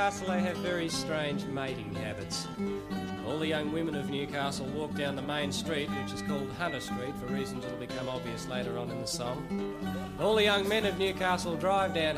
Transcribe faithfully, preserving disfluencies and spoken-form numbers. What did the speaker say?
Newcastle, they have very strange mating habits. All the young women of Newcastle walk down the main street, which is called Hunter Street, for reasons that will become obvious later on in the song. All the young men of Newcastle drive down